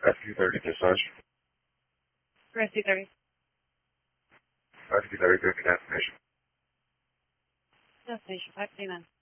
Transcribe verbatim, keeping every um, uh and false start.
Rescue thirty discharge. Rescue thirty. Rescue thirty, good destination. Destination five three nine.